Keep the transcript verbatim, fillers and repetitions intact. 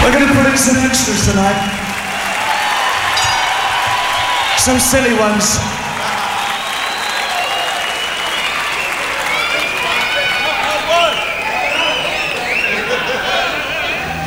We're going to put in some extras tonight. Some silly ones.